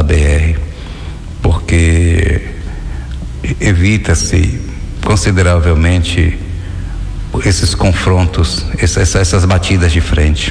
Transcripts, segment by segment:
BR, porque evita-se consideravelmente esses confrontos, essas batidas de frente.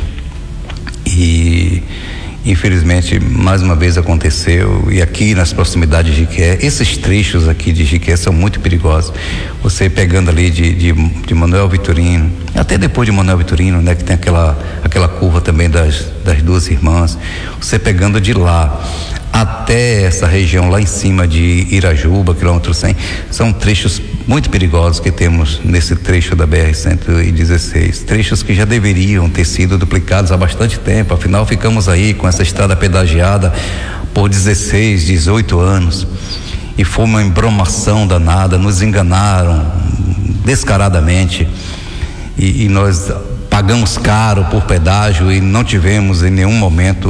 E infelizmente mais uma vez aconteceu, e aqui nas proximidades de Jiquié, esses trechos aqui de Jiquié são muito perigosos. Você pegando ali de Manuel Vitorino, até depois de Manuel Vitorino, né, que tem aquela curva também das Duas Irmãs, você pegando de lá até essa região lá em cima de Irajuba, quilômetro 100, são trechos muito perigosos que temos nesse trecho da BR-116, trechos que já deveriam ter sido duplicados há bastante tempo. Afinal, ficamos aí com essa estrada pedagiada por 16, 18 anos e foi uma embromação danada, nos enganaram descaradamente e nós pagamos caro por pedágio e não tivemos em nenhum momento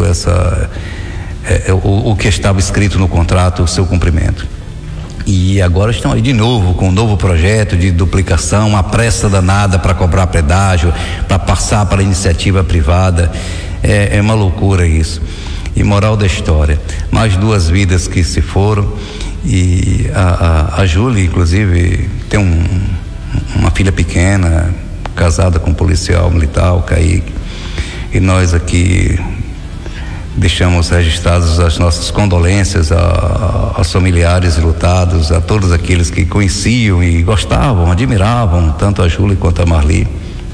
o que estava escrito no contrato, o seu cumprimento. E agora estão aí de novo com um novo projeto de duplicação, uma pressa danada para cobrar pedágio, para passar para a iniciativa privada. É uma loucura isso. E moral da história, mais 2 vidas que se foram, e a Júlia, inclusive, tem uma filha pequena, casada com um policial militar, o Kaique, e nós aqui deixamos registradas as nossas condolências aos familiares lutados, a todos aqueles que conheciam e gostavam, admiravam tanto a Júlia quanto a Marli.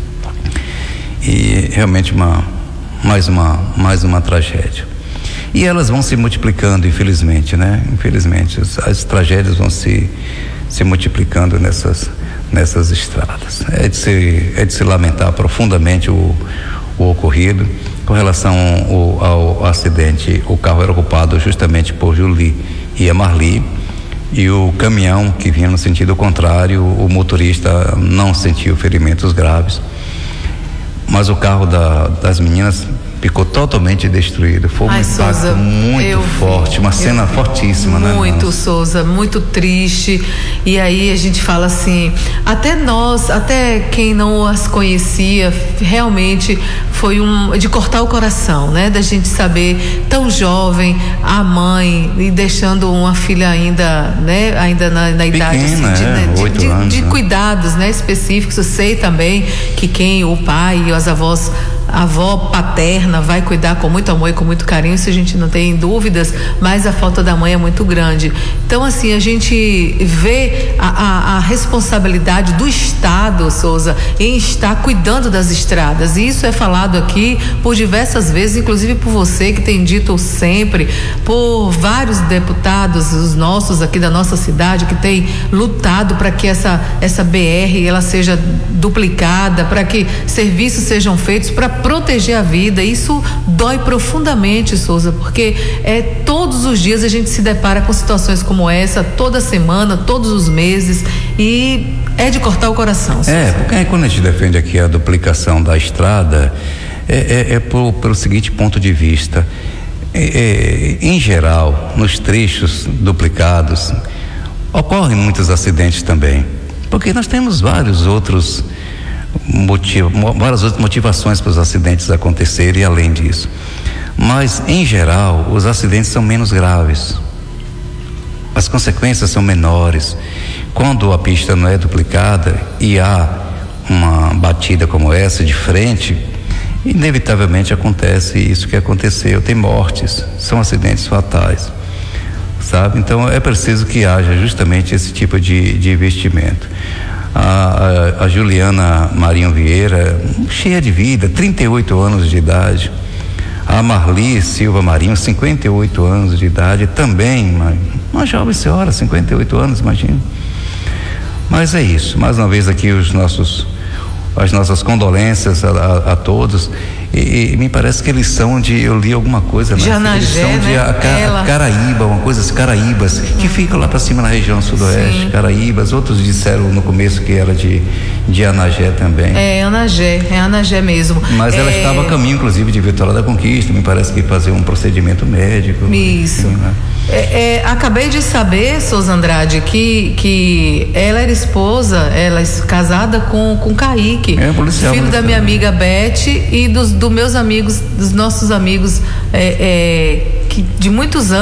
E realmente mais uma tragédia. E elas vão se multiplicando, infelizmente, né? Infelizmente, as tragédias vão se multiplicando nessas estradas. É de se lamentar profundamente o ocorrido. Com relação ao acidente, o carro era ocupado justamente por Julie e a Marli, e o caminhão que vinha no sentido contrário, o motorista não sentiu ferimentos graves, mas o carro das meninas ficou totalmente destruído. Foi um impacto Souza, muito forte, uma cena fortíssima, né? Muito, Souza, muito triste. E aí a gente fala assim, até quem não as conhecia, realmente foi de cortar o coração, né? Da gente saber, tão jovem, a mãe, e deixando uma filha ainda, né? Ainda na idade pequena, assim, 8 anos, de né? Cuidados, né? Específicos. Eu sei também que o pai e as avós, a avó paterna vai cuidar com muito amor e com muito carinho, isso a gente não tem dúvidas, mas a falta da mãe é muito grande. Então, assim, a gente vê a responsabilidade do Estado, Souza, em estar cuidando das estradas, e isso é falado aqui por diversas vezes, inclusive por você, que tem dito sempre, por vários deputados, os nossos aqui da nossa cidade, que tem lutado para que essa BR ela seja duplicada, para que serviços sejam feitos para proteger a vida. Isso dói profundamente, Souza, porque todos os dias a gente se depara com situações como essa, toda semana, todos os meses, e é de cortar o coração, Souza. Porque quando a gente defende aqui a duplicação da estrada, pelo seguinte ponto de vista. Em geral, nos trechos duplicados, ocorrem muitos acidentes também, porque nós temos várias outras motivações para os acidentes acontecerem, e além disso, mas em geral os acidentes são menos graves, as consequências são menores. Quando a pista não é duplicada e há uma batida como essa de frente, inevitavelmente acontece isso que aconteceu, tem mortes, são acidentes fatais, sabe? Então é preciso que haja justamente esse tipo de investimento. A Juliana Marinho Vieira, cheia de vida, 38 anos de idade. A Marli Silva Marinho, 58 anos de idade, também uma jovem senhora, 58 anos, imagina. Mas é isso, mais uma vez aqui as nossas condolências a todos, e me parece que eles são eu li alguma coisa, né? Eles são de Caraíba, uma coisa assim, Caraíbas, que fica lá para cima na região sudoeste. Sim. Caraíbas, outros disseram no começo que era de Anagé também. Anagé mesmo. Mas ela estava a caminho, inclusive, de Vitória da Conquista, me parece que fazer um procedimento médico. Isso. Enfim, né? Acabei de saber, Souza Andrade, que ela era casada com Kaique, policial, filho da minha amiga Beth e dos meus amigos, dos nossos amigos, que de muitos anos.